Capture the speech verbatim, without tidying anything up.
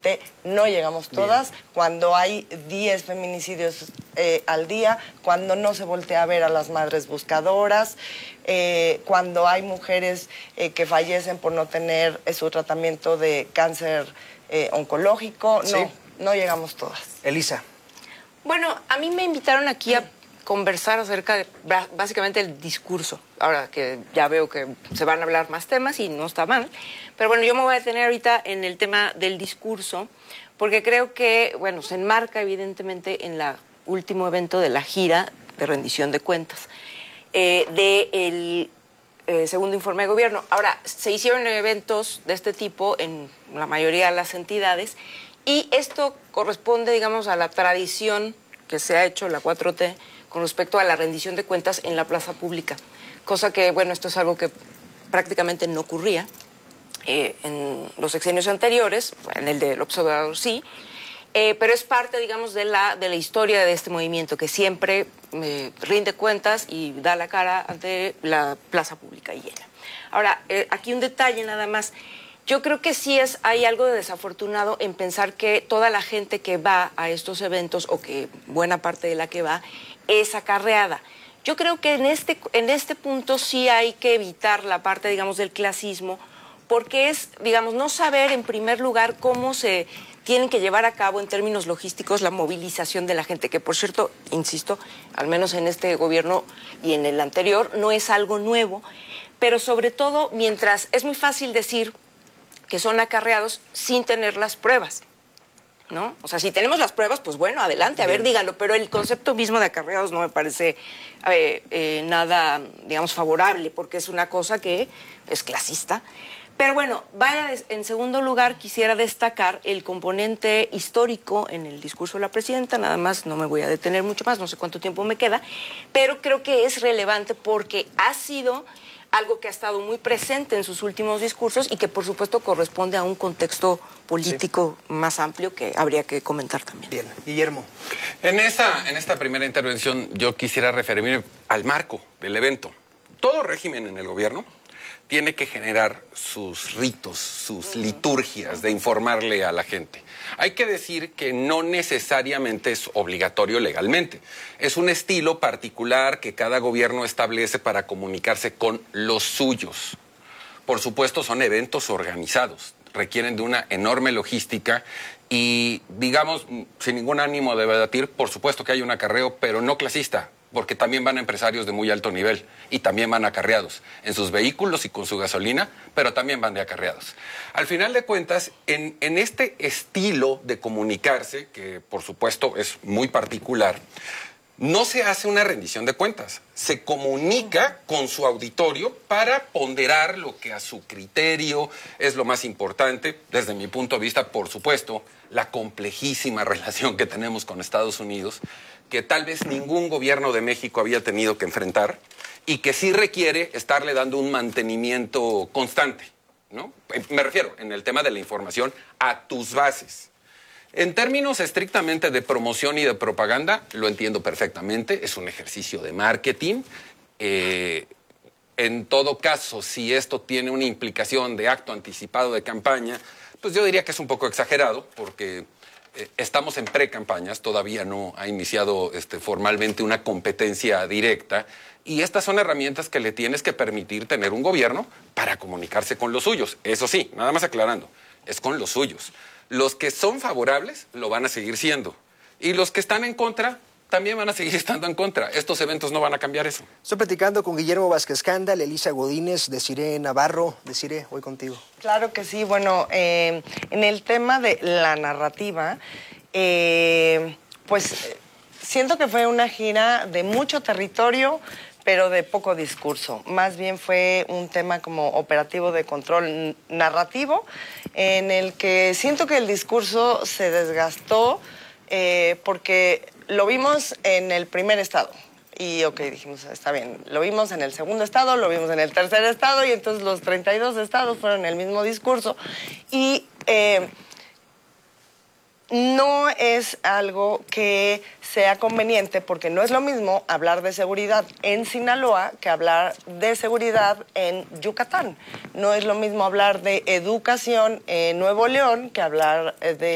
Obviamente no llegamos todas. Bien. Cuando hay diez feminicidios eh, al día, cuando no se voltea a ver a las madres buscadoras, eh, cuando hay mujeres eh, que fallecen por no tener eh, su tratamiento de cáncer eh, oncológico, ¿sí? no, no llegamos todas. Elisa. Bueno, a mí me invitaron aquí a conversar acerca de básicamente el discurso. Ahora que ya veo que se van a hablar más temas y no está mal. Pero bueno, yo me voy a detener ahorita en el tema del discurso, porque creo que, bueno, se enmarca evidentemente en el último evento de la gira de rendición de cuentas eh, del eh, segundo informe de gobierno. Ahora, se hicieron eventos de este tipo en la mayoría de las entidades y esto corresponde, digamos, a la tradición que se ha hecho la cuatro T con respecto a la rendición de cuentas en la plaza pública, cosa que, bueno, esto es algo que prácticamente no ocurría eh, en los sexenios anteriores, en el del Observador sí, eh, pero es parte, digamos, de la, de la historia de este movimiento, que siempre eh, rinde cuentas y da la cara ante la plaza pública llena. Ahora, eh, aquí un detalle nada más. Yo creo que sí es, hay algo de desafortunado en pensar que toda la gente que va a estos eventos, o que buena parte de la que va, es acarreada. Yo creo que en este, en este punto sí hay que evitar la parte, digamos, del clasismo, porque es, digamos, no saber en primer lugar cómo se tienen que llevar a cabo en términos logísticos la movilización de la gente, que por cierto, insisto, al menos en este gobierno y en el anterior, no es algo nuevo, pero sobre todo mientras es muy fácil decir que son acarreados sin tener las pruebas, ¿no? O sea, si tenemos las pruebas, pues bueno, adelante, a ver, díganlo, pero el concepto mismo de acarreados no me parece eh, eh, nada, digamos, favorable, porque es una cosa que es clasista. Pero bueno, vaya, en segundo lugar, quisiera destacar el componente histórico en el discurso de la presidenta, nada más, no me voy a detener mucho más, no sé cuánto tiempo me queda, pero creo que es relevante porque ha sido algo que ha estado muy presente en sus últimos discursos y que por supuesto corresponde a un contexto político sí. más amplio que habría que comentar también. Bien, Guillermo. En esta, en esta primera intervención yo quisiera referirme al marco del evento. Todo régimen en el gobierno tiene que generar sus ritos, sus liturgias de informarle a la gente. Hay que decir que no necesariamente es obligatorio legalmente. Es un estilo particular que cada gobierno establece para comunicarse con los suyos. Por supuesto, son eventos organizados, requieren de una enorme logística y, digamos, sin ningún ánimo de debatir, por supuesto que hay un acarreo, pero no clasista, porque también van empresarios de muy alto nivel y también van acarreados en sus vehículos y con su gasolina, pero también van de acarreados. Al final de cuentas, en, en este estilo de comunicarse, que por supuesto es muy particular, no se hace una rendición de cuentas, se comunica con su auditorio para ponderar lo que a su criterio es lo más importante, desde mi punto de vista, por supuesto, la complejísima relación que tenemos con Estados Unidos, que tal vez ningún gobierno de México había tenido que enfrentar y que sí requiere estarle dando un mantenimiento constante, ¿no? Me refiero, en el tema de la información, a tus bases. En términos estrictamente de promoción y de propaganda, lo entiendo perfectamente, es un ejercicio de marketing. Eh, en todo caso, si esto tiene una implicación de acto anticipado de campaña, pues yo diría que es un poco exagerado, porque eh, estamos en pre-campañas, todavía no ha iniciado este, formalmente una competencia directa, y estas son herramientas que le tienes que permitir tener un gobierno para comunicarse con los suyos. Eso sí, nada más aclarando, es con los suyos. Los que son favorables lo van a seguir siendo. Y los que están en contra también van a seguir estando en contra. Estos eventos no van a cambiar eso. Estoy platicando con Guillermo Vázquez Candal, Elisa Godínez, Desiree Navarro. Desiree, voy contigo. Claro que sí. Bueno, eh, en el tema de la narrativa, eh, pues siento que fue una gira de mucho territorio, pero de poco discurso. Más bien fue un tema como operativo de control narrativo, en el que siento que el discurso se desgastó eh, porque lo vimos en el primer estado. Y ok, dijimos, está bien, lo vimos en el segundo estado, lo vimos en el tercer estado, y entonces los treinta y dos estados fueron el mismo discurso. Y eh, no es algo que sea conveniente, porque no es lo mismo hablar de seguridad en Sinaloa que hablar de seguridad en Yucatán. No es lo mismo hablar de educación en Nuevo León que hablar de